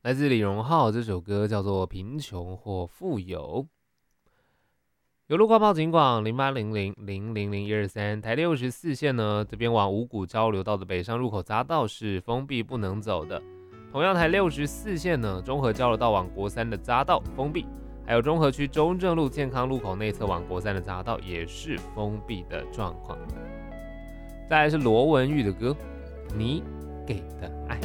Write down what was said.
来自李荣浩，这首歌叫做《贫穷或富有》。有路挂报警广0800000123，台64线呢，这边往五股交流道的北上入口匝道是封闭不能走的。同样台64线呢，中和交流道往国三的匝道封闭，还有中和区中正路健康路口内侧往国三的匝道也是封闭的状况。再来是罗文玉的歌《你给的爱》。